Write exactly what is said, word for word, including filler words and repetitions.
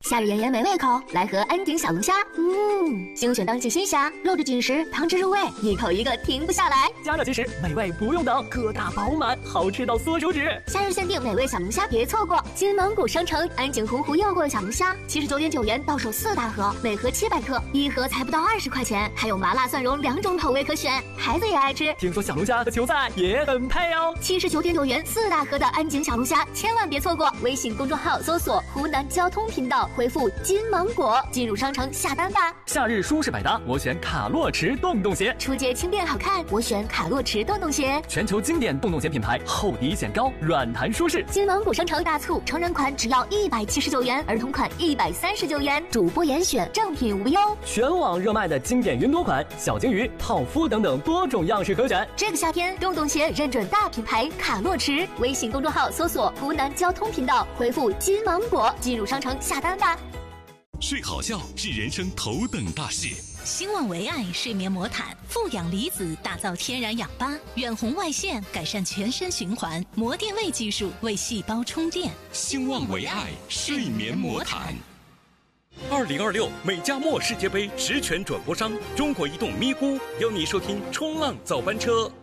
夏日炎炎没胃口，来盒安井小龙虾。嗯，精选当季新虾，肉质紧实，汤汁入味，一口一个停不下来。 加热即食，美味不用等，个大饱满，好吃到缩手指。 夏日限定美味小龙虾，别错过！金芒谷商城安井洪湖诱过小龙虾，七十九点九元到手四大盒，每盒七百克，一盒才不到二十块钱，还有麻辣蒜蓉两种口味可选，孩子也爱吃。 听说小龙虾和球菜也很配哦。 七十九点九元四大盒的安井小龙虾，千万别错过！微信公众号搜索湖南交通频道，回复金芒果进入商城下单吧。 夏日舒适百搭，我选卡洛驰洞洞鞋。 出街轻便好看，我选卡洛驰洞洞鞋。 全球经典洞洞鞋品牌，厚底显高，软弹舒适。 金芒谷商城大促，成人款只要一百七十九元，儿童款一百三十九元，主播严选，正品无忧。 全网热卖的经典云朵款、小金鱼、泡芙等等多种样式可选。 这个夏天，洞洞鞋认准大品牌卡洛驰。微信公众号搜索湖南交通频道，回复金芒果进入商城下单吧。 睡好觉是人生头等大事。 兴旺维爱睡眠魔毯，富氧离子打造天然氧吧，远红外线改善全身循环，膜电位技术为细胞充电。 兴旺维爱睡眠魔毯。 二零二六美加墨世界杯实权转播商中国移动咪咕邀你收听冲浪早班车。